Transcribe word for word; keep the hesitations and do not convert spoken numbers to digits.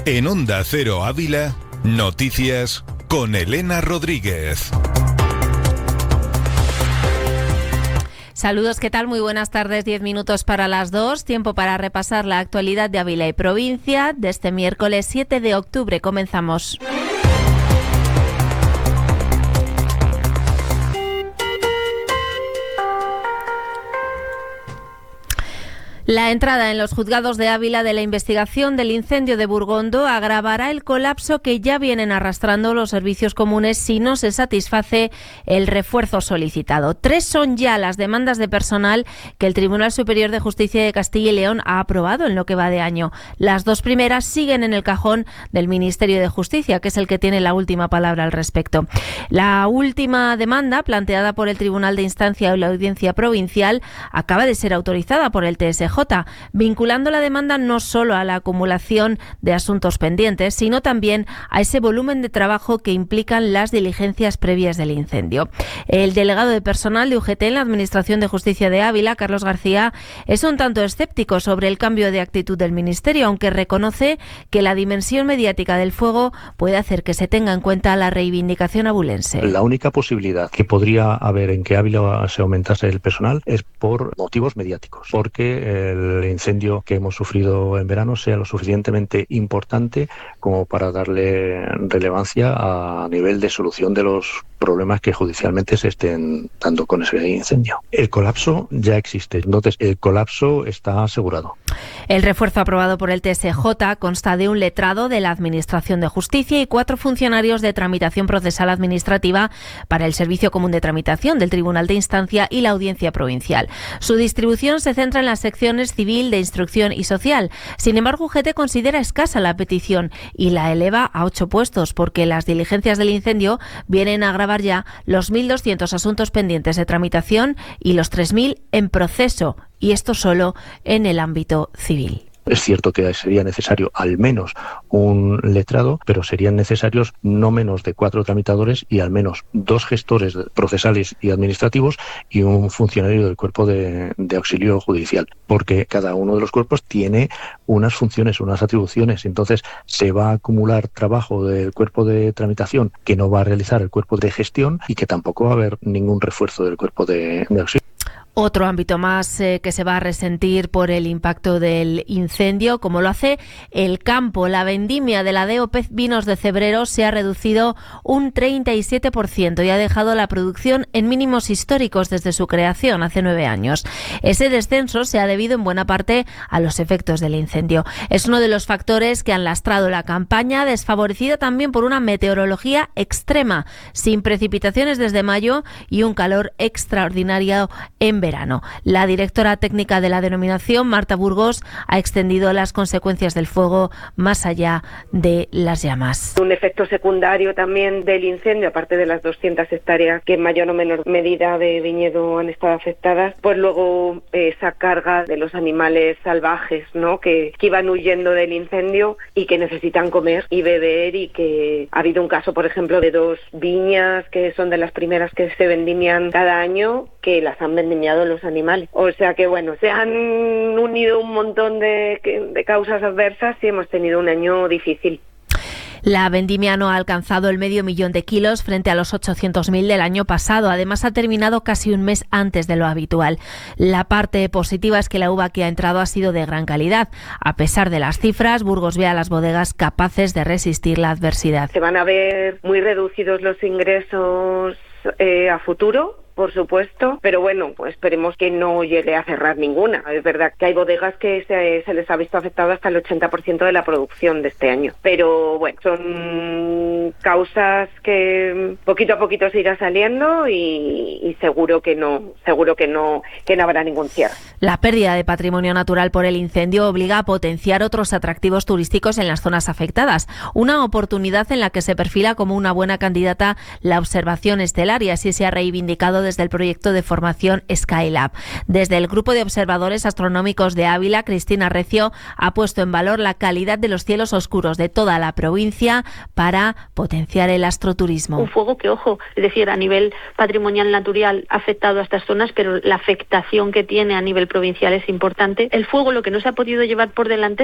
En Onda Cero Ávila, noticias con Elena Rodríguez. Saludos, ¿qué tal? Muy buenas tardes, diez minutos para las dos, tiempo para repasar la actualidad de Ávila y provincia de este miércoles siete de octubre. Comenzamos. La entrada en los juzgados de Ávila de la investigación del incendio de Burgondo agravará el colapso que ya vienen arrastrando los servicios comunes si no se satisface el refuerzo solicitado. Tres son ya las demandas de personal que el Tribunal Superior de Justicia de Castilla y León ha aprobado en lo que va de año. Las dos primeras siguen en el cajón del Ministerio de Justicia, que es el que tiene la última palabra al respecto. La última demanda, planteada por el Tribunal de Instancia y la Audiencia Provincial, acaba de ser autorizada por el T S J, vinculando la demanda no solo a la acumulación de asuntos pendientes, sino también a ese volumen de trabajo que implican las diligencias previas del incendio. El delegado de personal de U G T en la Administración de Justicia de Ávila, Carlos García, es un tanto escéptico sobre el cambio de actitud del Ministerio, aunque reconoce que la dimensión mediática del fuego puede hacer que se tenga en cuenta la reivindicación abulense. La única posibilidad que podría haber en que Ávila se aumentase el personal es por motivos mediáticos, porque eh, el incendio que hemos sufrido en verano sea lo suficientemente importante como para darle relevancia a nivel de solución de los problemas que judicialmente se estén dando con ese incendio. El colapso ya existe, entonces el colapso está asegurado. El refuerzo aprobado por el T S J consta de un letrado de la Administración de Justicia y cuatro funcionarios de tramitación procesal administrativa para el Servicio Común de Tramitación del Tribunal de Instancia y la Audiencia Provincial. Su distribución se centra en las secciones civil, de instrucción y social. Sin embargo, U G T considera escasa la petición y la eleva a ocho puestos, porque las diligencias del incendio vienen a agravar ya los mil doscientos asuntos pendientes de tramitación y los tres mil en proceso, y esto solo en el ámbito civil. Es cierto que sería necesario al menos un letrado, pero serían necesarios no menos de cuatro tramitadores y al menos dos gestores procesales y administrativos y un funcionario del cuerpo de, de auxilio judicial, porque cada uno de los cuerpos tiene unas funciones, unas atribuciones, entonces se va a acumular trabajo del cuerpo de tramitación que no va a realizar el cuerpo de gestión y que tampoco va a haber ningún refuerzo del cuerpo de, de auxilio. Otro ámbito más eh, que se va a resentir por el impacto del incendio, como lo hace el campo. La vendimia de la D O Pez Vinos de Cebrero se ha reducido un treinta y siete por ciento y ha dejado la producción en mínimos históricos desde su creación hace nueve años. Ese descenso se ha debido en buena parte a los efectos del incendio. Es uno de los factores que han lastrado la campaña, desfavorecida también por una meteorología extrema, sin precipitaciones desde mayo y un calor extraordinario en verano. Verano. La directora técnica de la denominación, Marta Burgos, ha extendido las consecuencias del fuego más allá de las llamas. Un efecto secundario también del incendio, aparte de las doscientas hectáreas que en mayor o menor medida de viñedo han estado afectadas, pues luego esa carga de los animales salvajes, ¿no?, que, que iban huyendo del incendio y que necesitan comer y beber, y que ha habido un caso, por ejemplo, de dos viñas que son de las primeras que se vendimian cada año, que las han vendimiado los animales. O sea que bueno, se han unido un montón de, de causas adversas y hemos tenido un año difícil. La vendimia no ha alcanzado el medio millón de kilos frente a los ochocientos mil del año pasado. Además, ha terminado casi un mes antes de lo habitual. La parte positiva es que la uva que ha entrado ha sido de gran calidad. A pesar de las cifras, Burgos ve a las bodegas capaces de resistir la adversidad. Se van a ver muy reducidos los ingresos eh, a futuro, por supuesto, pero bueno, pues esperemos que no llegue a cerrar ninguna. Es verdad que hay bodegas que se, se les ha visto afectado hasta el ochenta por ciento de la producción de este año, pero bueno, son causas que poquito a poquito se irá saliendo y, y seguro que no, seguro que no, que no habrá ningún cierre. La pérdida de patrimonio natural por el incendio obliga a potenciar otros atractivos turísticos en las zonas afectadas, una oportunidad en la que se perfila como una buena candidata la observación estelar, y así se ha reivindicado desde el proyecto de formación Skylab. Desde el Grupo de Observadores Astronómicos de Ávila, Cristina Recio ha puesto en valor la calidad de los cielos oscuros de toda la provincia para potenciar el astroturismo. Un fuego que, ojo, es decir, a nivel patrimonial natural ha afectado a estas zonas, pero la afectación que tiene a nivel provincial es importante. El fuego lo que no se ha podido llevar por delante